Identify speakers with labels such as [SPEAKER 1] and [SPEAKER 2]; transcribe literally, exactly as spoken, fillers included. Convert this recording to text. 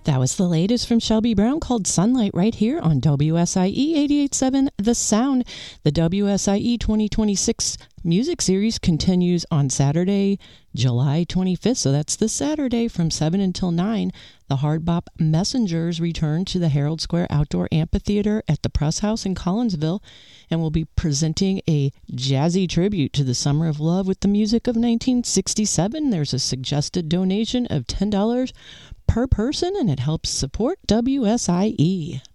[SPEAKER 1] That was the latest from Shelby Brown called Sunlight right here on W S I E eighty-eight point seven The Sound. The W S I E twenty twenty-six music series continues on Saturday, July twenty-fifth. So that's this Saturday from seven until nine. The Hard Bop Messengers return to the Herald Square Outdoor Amphitheater at the Press House in Collinsville and will be presenting a jazzy tribute to the Summer of Love with the music of nineteen sixty-seven. There's a suggested donation of ten dollars per person, and it helps support W S I E.